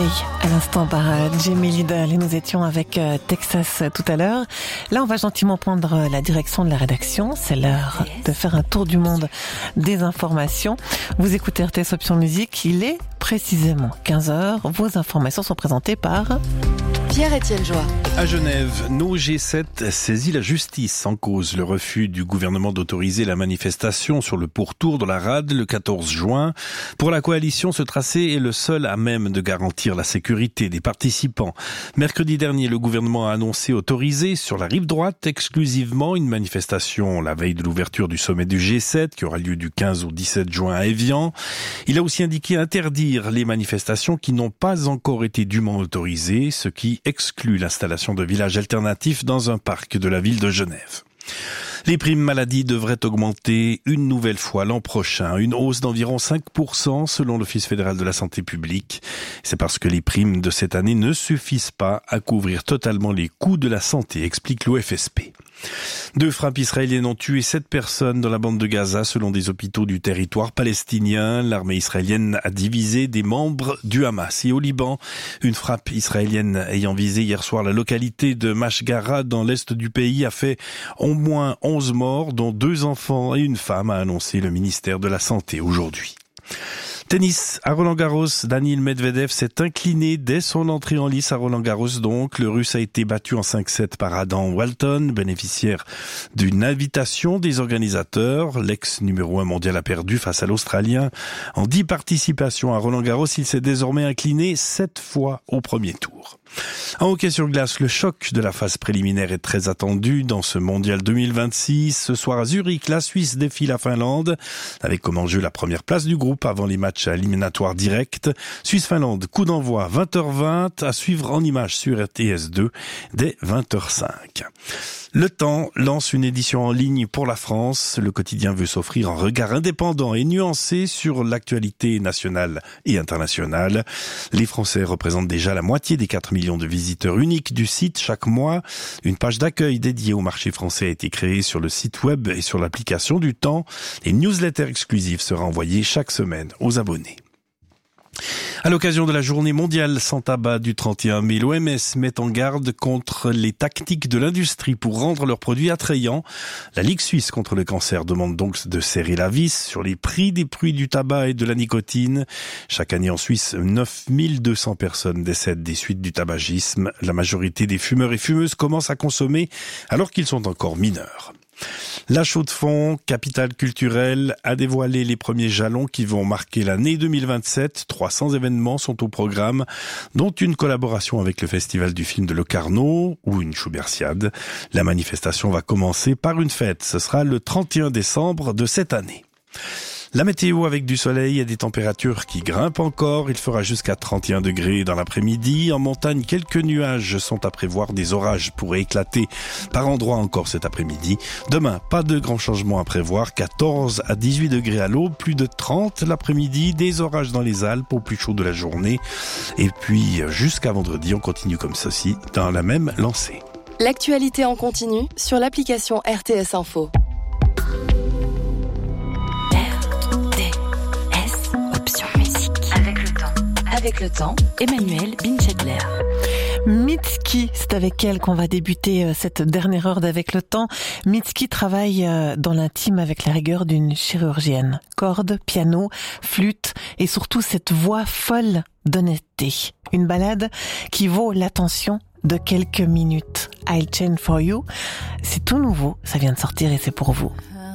à l'instant par Jamie Lidl et nous étions avec Texas tout à l'heure. Là, on va gentiment prendre la direction de la rédaction. C'est l'heure de faire un tour du monde des informations. Vous écoutez RTS Option Musique. Il est précisément 15h. Vos informations sont présentées par Pierre-Étienne Joie. À Genève, nos G7 saisit la justice en cause le refus du gouvernement d'autoriser la manifestation sur le pourtour de la rade le 14 juin. Pour la coalition, ce tracé est le seul à même de garantir la sécurité des participants. Mercredi dernier, le gouvernement a annoncé autoriser sur la rive droite exclusivement une manifestation la veille de l'ouverture du sommet du G7 qui aura lieu du 15 au 17 juin à Évian. Il a aussi indiqué interdire les manifestations qui n'ont pas encore été dûment autorisées, ce qui exclut l'installation de villages alternatifs dans un parc de la ville de Genève. Les primes maladie devraient augmenter une nouvelle fois l'an prochain, une hausse d'environ 5% selon l'Office fédéral de la santé publique. C'est parce que les primes de cette année ne suffisent pas à couvrir totalement les coûts de la santé, explique l'OFSP. 2 frappes israéliennes ont tué 7 personnes dans la bande de Gaza selon des hôpitaux du territoire palestinien. L'armée israélienne a divisé des membres du Hamas. Et au Liban, une frappe israélienne ayant visé hier soir la localité de Mashgara dans l'est du pays a fait au moins 11 morts, dont 2 enfants et une femme, a annoncé le ministère de la Santé aujourd'hui. Tennis, à Roland-Garros, Daniil Medvedev s'est incliné dès son entrée en lice à Roland-Garros. Donc, le Russe a été battu en 5-7 par Adam Walton, bénéficiaire d'une invitation des organisateurs. L'ex numéro 1 mondial a perdu face à l'Australien. En 10 participations à Roland-Garros, il s'est désormais incliné 7 fois au premier tour. En hockey sur glace, le choc de la phase préliminaire est très attendu dans ce mondial 2026. Ce soir à Zurich, la Suisse défie la Finlande avec comme enjeu la première place du groupe avant les matchs éliminatoires directs. Suisse-Finlande, coup d'envoi 20h20 à suivre en images sur RTS2 dès 20h05. Le Temps lance une édition en ligne pour la France. Le quotidien veut s'offrir un regard indépendant et nuancé sur l'actualité nationale et internationale. Les Français représentent déjà la moitié des 4 millions de visiteurs uniques du site chaque mois. Une page d'accueil dédiée au marché français a été créée sur le site web et sur l'application du Temps. Et une newsletter exclusive sera envoyée chaque semaine aux abonnés. À l'occasion de la journée mondiale sans tabac du 31 mai, l'OMS met en garde contre les tactiques de l'industrie pour rendre leurs produits attrayants. La Ligue suisse contre le cancer demande donc de serrer la vis sur les prix des produits du tabac et de la nicotine. Chaque année en Suisse, 9200 personnes décèdent des suites du tabagisme. La majorité des fumeurs et fumeuses commencent à consommer alors qu'ils sont encore mineurs. La Chaux-de-Fonds, capitale culturelle, a dévoilé les premiers jalons qui vont marquer l'année 2027. 300 événements sont au programme, dont une collaboration avec le Festival du film de Locarno ou une Schubertiade. La manifestation va commencer par une fête. Ce sera le 31 décembre de cette année. La météo avec du soleil et des températures qui grimpent encore. Il fera jusqu'à 31 degrés dans l'après-midi. En montagne, quelques nuages sont à prévoir. Des orages pourraient éclater par endroits encore cet après-midi. Demain, pas de grands changements à prévoir. 14 à 18 degrés à l'aube, plus de 30 l'après-midi. Des orages dans les Alpes au plus chaud de la journée. Et puis, jusqu'à vendredi, on continue comme ceci dans la même lancée. L'actualité en continu sur l'application RTS Info. Avec le temps, Emmanuel Binchadler. Mitski, c'est avec elle qu'on va débuter cette dernière heure d'Avec le temps. Mitski travaille dans l'intime avec la rigueur d'une chirurgienne. Cordes, piano, flûte et surtout cette voix folle d'honnêteté. Une balade qui vaut l'attention de quelques minutes. I'll Change for You, c'est tout nouveau, ça vient de sortir et c'est pour vous.